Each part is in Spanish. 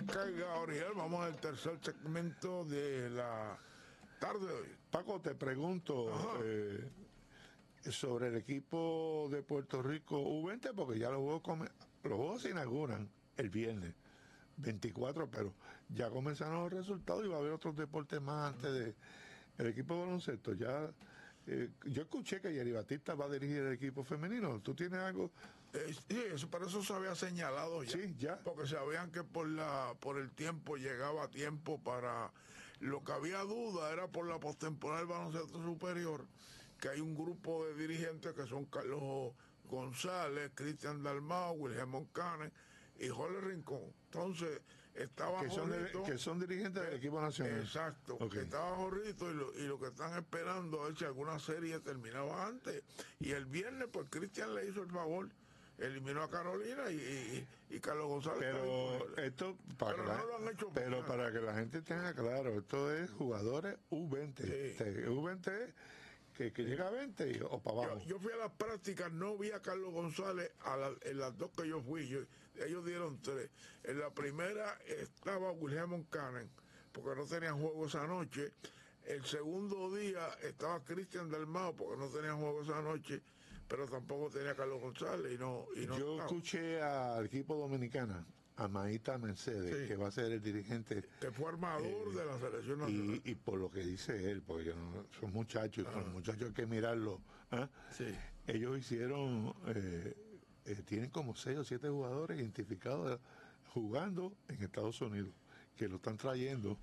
descarga original. Vamos al tercer segmento de la tarde de hoy. Paco, te pregunto sobre el equipo de Puerto Rico U20, porque ya los juegos se inauguran el viernes 24, pero ya comenzaron los resultados y va a haber otros deportes más antes de el equipo de baloncesto. Ya yo escuché que Yeri Batista va a dirigir el equipo femenino. ¿Tú tienes algo? Sí, para eso se había señalado ya. Sí, ya. Porque sabían que por el tiempo llegaba tiempo para... Lo que había duda era por la postemporada del baloncesto superior, que hay un grupo de dirigentes que son Carlos González, Cristian Dalmau, Wilhelm Moncanen y Jorge Rincón. Entonces, estaba Jorrito, que son dirigentes del equipo nacional. Exacto, Okay. que estaba Jorrito y lo que están esperando a ver si alguna serie terminaba antes. Y el viernes, pues Cristian le hizo el favor, eliminó a Carolina y Carlos González. Pero esto para que la gente tenga claro, esto es jugadores U20. Sí. U20 es que llega a 20 o para abajo. Yo fui a las prácticas, no vi a Carlos González en las dos que yo fui. Ellos dieron 3. En la primera estaba Wilhelm Moncanen, porque no tenían juego esa noche. El segundo día estaba Cristian Dalmau, porque no tenían juego esa noche, pero tampoco tenía Carlos González. Yo escuché al equipo dominicana, a Maíta Mercedes, sí, que va a ser el dirigente, que fue armador de la selección nacional. Y por lo que dice él, porque son muchachos, los muchachos hay que mirarlos. Sí. Ellos hicieron, tienen como 6 o 7 jugadores identificados jugando en Estados Unidos, que lo están trayendo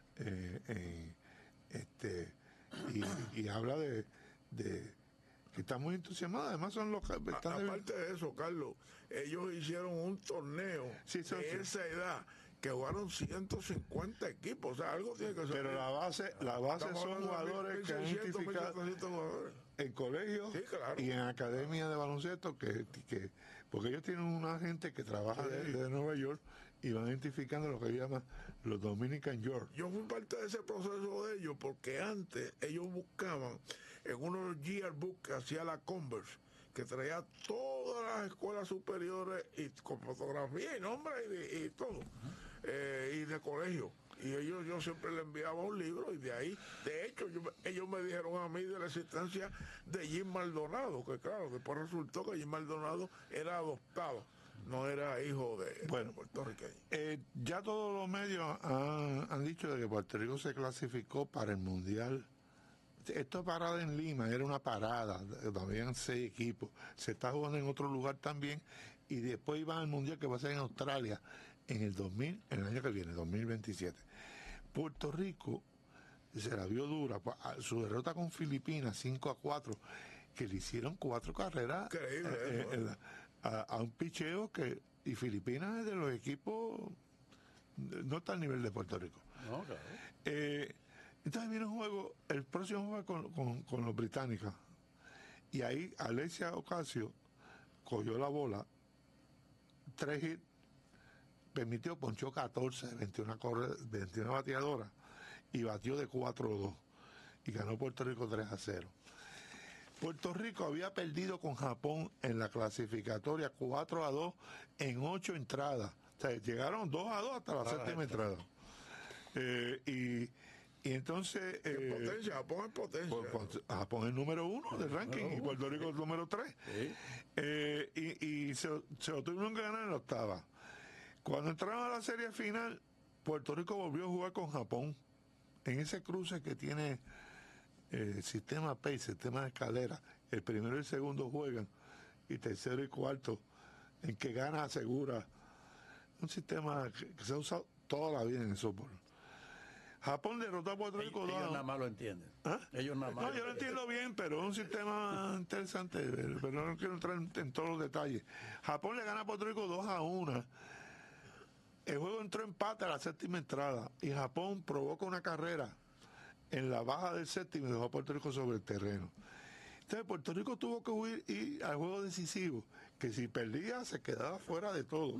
y habla de que está muy entusiasmado. Además son los aparte de eso, Carlos, ellos hicieron un torneo de esa edad que jugaron 150 equipos, o sea, algo tiene que ser. Pero la base son jugadores que han identificado en colegios, sí, claro, y en academias de baloncesto, porque ellos tienen una gente que trabaja desde Nueva York y van identificando lo que llaman los Dominican York. Yo fui parte de ese proceso de ellos, porque antes ellos buscaban en unos yearbooks que hacía la Converse, que traía todas las escuelas superiores y con fotografía y nombre y todo, y de colegio. Y yo siempre le enviaba un libro, y de ahí, de hecho, ellos me dijeron a mí de la existencia de Jim Maldonado, que claro, después resultó que Jim Maldonado era adoptado, no era hijo de puertorriqueño. Ya todos los medios han dicho de que Puerto Rico se clasificó para el Mundial. Esto parada en Lima, era una parada, habían 6 equipos, se está jugando en otro lugar también, y después iban al Mundial que va a ser en Australia en el año que viene, 2027. Puerto Rico se la vio dura, su derrota con Filipinas 5-4, que le hicieron 4 carreras a un picheo y Filipinas es de los equipos, no está al nivel de Puerto Rico. No, claro. Entonces viene un juego, el próximo juego con los británicos, y ahí Alexia Ocasio cogió la bola, 3 hits, permitió, ponchó 14, 21 bateadoras, y batió de 4-2, y ganó Puerto Rico 3-0. Puerto Rico había perdido con Japón en la clasificatoria 4-2 en 8 entradas. O sea, llegaron 2-2 hasta la 7ª entrada. Y entonces potencia, Japón es potencia. Japón es el número 1 del ranking y Puerto Rico es el número 3. Sí. Y se lo tuvieron que ganar en la 8ª. Cuando entraron a la serie final, Puerto Rico volvió a jugar con Japón en ese cruce que tiene sistema PACE, sistema de escalera. El primero y el segundo juegan, y tercero y cuarto, en que gana asegura. Un sistema que se ha usado toda la vida en el softball. Japón derrotó a Puerto Rico 2-2. Ellos nada más lo entienden. Ellos nada más. No, yo lo entiendo bien, pero es un sistema interesante, pero no quiero entrar en todos los detalles. Japón le gana a Puerto Rico 2-1. El juego entró empate a la 7ª entrada y Japón provoca una carrera en la baja del 7º y dejó a Puerto Rico sobre el terreno. Entonces Puerto Rico tuvo que huir y al juego decisivo, que si perdía se quedaba fuera de todo.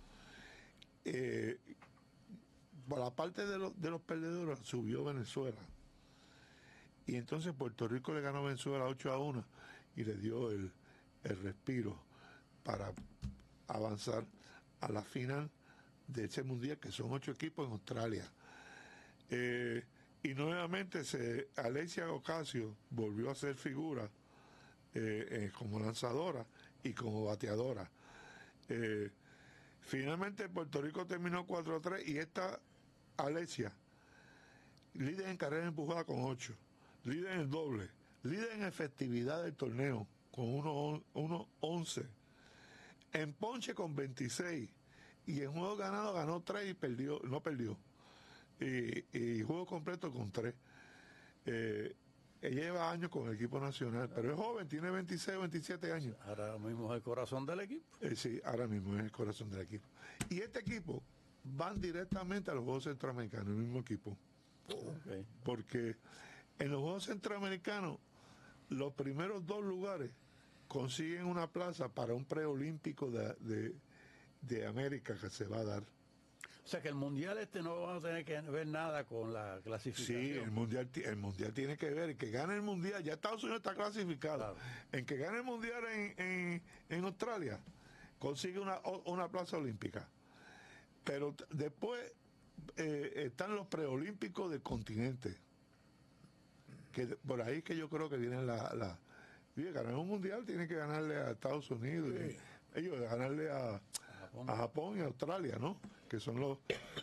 Por la parte de los perdedores subió Venezuela, y entonces Puerto Rico le ganó a Venezuela 8-1 y le dio el respiro para avanzar a la final de ese mundial, que son 8 equipos en Australia. Y nuevamente Alexia Ocasio volvió a ser figura como lanzadora y como bateadora. Finalmente Puerto Rico terminó 4-3 y esta Alexia, líder en carrera empujada con 8, líder en doble, líder en efectividad del torneo con 1-11, en ponche con 26 y en juego ganado ganó 3 y no perdió. Y juego completo con 3. Ella lleva años con el equipo nacional, pero es joven, tiene 26 o 27 años. Ahora mismo es el corazón del equipo. Sí, ahora mismo es el corazón del equipo. Y este equipo van directamente a los Juegos Centroamericanos, el mismo equipo. Okay. Porque en los Juegos Centroamericanos, los primeros 2 lugares consiguen una plaza para un preolímpico de América que se va a dar. O sea que el mundial no va a tener que ver nada con la clasificación. Sí, el mundial tiene que ver, el que gane el mundial, ya Estados Unidos está clasificado, claro. En que gane el mundial en Australia, consigue una plaza olímpica. Pero después están los preolímpicos del continente, que por ahí que yo creo que vienen ganar un mundial tiene que ganarle a Estados Unidos, sí. Ellos ganarle a Japón y a Australia, ¿no? Que son los...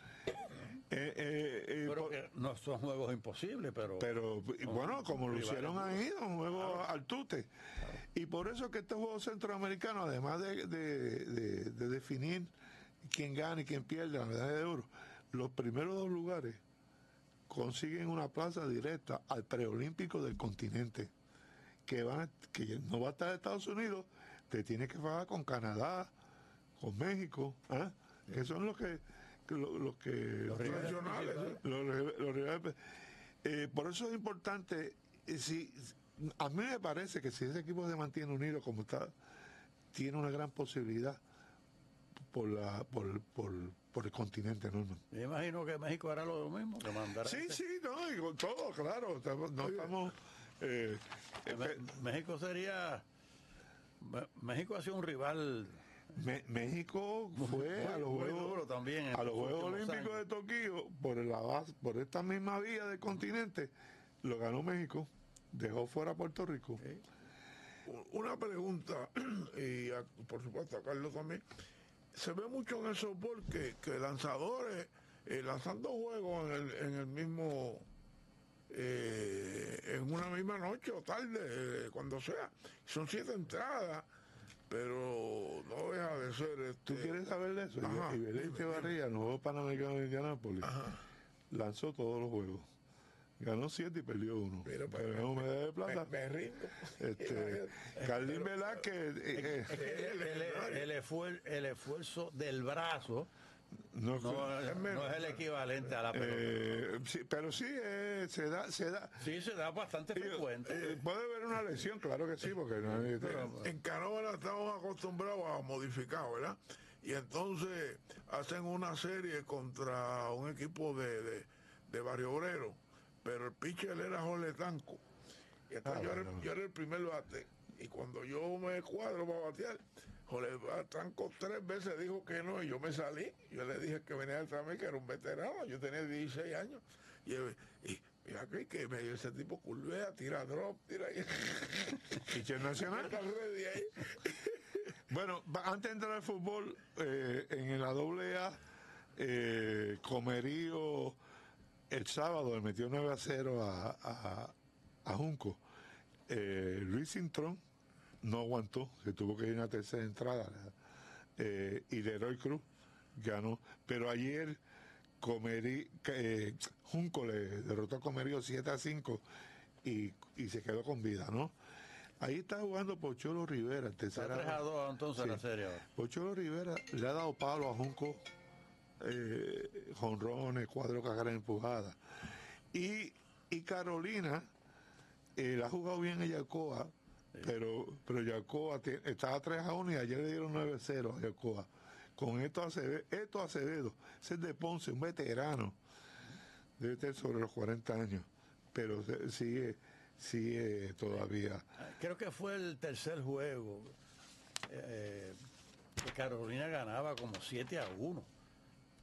pero que no son juegos imposibles, pero bueno, como lo hicieron ahí, un juego claro. Al tute. Claro. Y por eso que estos juegos centroamericanos, además de definir quién gana y quién pierde la medalla de oro, los primeros 2 lugares consiguen una plaza directa al preolímpico del continente, que no va a estar Estados Unidos, te tienes que fajar con Canadá, con México, ¿eh? Que son los regionales. Los rivales. Por eso es importante, a mí me parece que si ese equipo se mantiene unido como está, tiene una gran posibilidad por el continente, ¿no? Me imagino que México hará lo mismo, que mandará. Sí, no, y con todo, claro. Estamos México ha sido un rival. México fue a los Juegos Olímpicos de Tokio por esta misma vía del continente, lo ganó México, dejó fuera a Puerto Rico. Okay. Una pregunta, y por supuesto a Carlos también, se ve mucho en el softball que lanzadores lanzando juegos en el mismo en una misma noche o tarde, cuando sea, son 7 entradas, pero no deja de ser ¿Tú quieres saber de eso? Ajá, y Belén Echevarría, en los Juegos Panamericanos de Indianápolis, lanzó todos los juegos, ganó 7 y perdió 1, pero ganó medalla de plata. Me rindo. Carlín Velázquez, el esfuerzo del brazo no es el equivalente a la pelota. Sí, pero sí se da. Sí, se da bastante frecuente. Puede haber una lesión, claro que sí, porque en canoa estamos acostumbrados a modificar, ¿verdad? Y entonces hacen una serie contra un equipo de Barrio Obrero, pero el pitcher era Jorge Tanco. Y entonces yo era el primer bate. Y cuando yo me cuadro para batear, Jorge Tanco 3 veces dijo que no y yo me salí. Yo le dije que venía detrás de mí, que era un veterano. Yo tenía 16 años. Y mira que medio ese tipo curvea, tira drop, tira ahí. ¿Pitcher nacional? Bueno, antes de entrar al fútbol, en la AA, Comerío el sábado le metió 9-0 a Junco. Luis Cintrón no aguantó, se tuvo que ir en la tercera entrada, y Leroy Cruz ganó. Pero ayer Junco le derrotó a Comerío 7-5 y se quedó con vida, ¿no? Ahí está jugando Pocholo Rivera, el tercero. 3-2 entonces la serie ahora. Pocholo Rivera le ha dado palo a Junco, jonrones, 4 carreras empujadas. Y Carolina la ha jugado bien en Yacoa, sí. pero Yacoa estaba 3-1 y ayer le dieron 9-0 a Yacoa. Con Esto Acevedo, ese es de Ponce, un veterano, debe tener sobre los 40 años, pero sigue todavía. Creo que fue el tercer juego que Carolina ganaba como 7-1.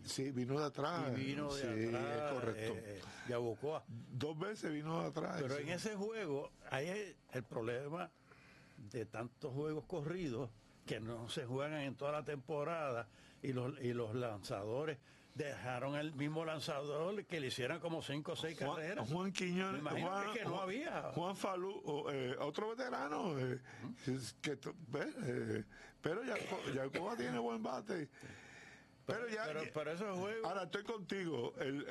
Sí, vino de atrás. Y vino de sí, atrás. Es correcto. Yabucoa. 2 veces vino de atrás. Pero sí. en ese juego, ahí es el problema de tantos juegos corridos que no se juegan en toda la temporada y los lanzadores dejaron el mismo lanzador que le hicieran como 5 o 6 carreras. Juan Quiñones, Me imagino que no había. Juan Falú, otro veterano, pero Yacuba tiene buen bate. Pero esos juegos. Ahora estoy contigo.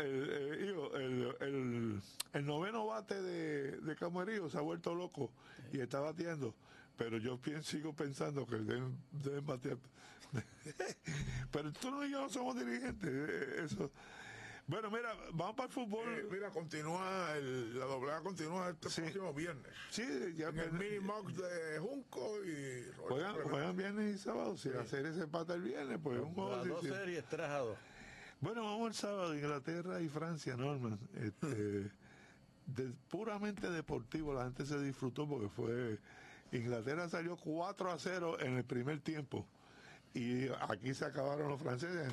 El noveno bate de Camarillo se ha vuelto loco y está batiendo. Pero yo sigo pensando que deben batear. Pero tú no y yo no somos dirigentes. Eso. Bueno, mira, vamos para el fútbol. Mira, la doblada continúa este próximo viernes. Sí, ya en el Mini Mox de Junco y juegan viernes y sábado. Si la serie se empata el viernes, pues un juego. Las 2 series 3-2. Bueno, vamos el sábado, Inglaterra y Francia, Norman. Puramente deportivo, la gente se disfrutó porque Inglaterra salió 4-0 en el primer tiempo. Y aquí se acabaron los franceses.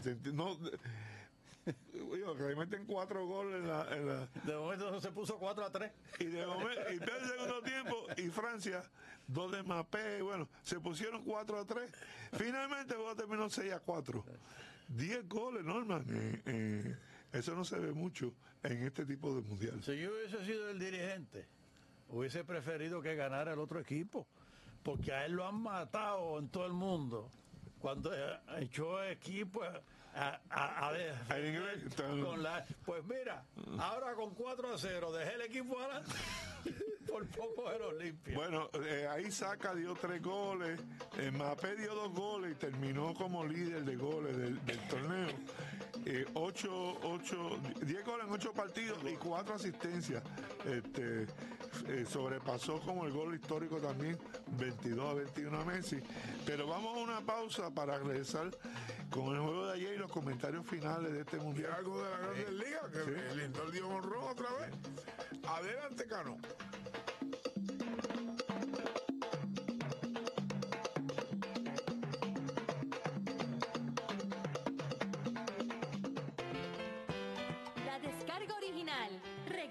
Que le meten 4 goles en la... De momento se puso 4-3. Y de momento, y en el segundo tiempo, y Francia, 2 de Mbappé, bueno, se pusieron 4-3. Finalmente el juego terminó 6-4. 10 goles, Norman. Eso no se ve mucho en este tipo de mundial. Si yo hubiese sido el dirigente, hubiese preferido que ganara el otro equipo, porque a él lo han matado en todo el mundo. Cuando echó equipo pues mira, ahora con 4-0 dejé el equipo adelante. Por poco de los limpios. Bueno, ahí Saka dio 3 goles, Mbappé dio 2 goles y terminó como líder de goles del torneo. 10 goles en 8 partidos y 4 asistencias. Sobrepasó como el gol histórico también, 22-21 a Messi. Pero vamos a una pausa para regresar con el juego de ayer y los comentarios finales de este mundial. Y algo de la Grandes Ligas, que el Lindor dio honrón otra vez. Adelante, Cano.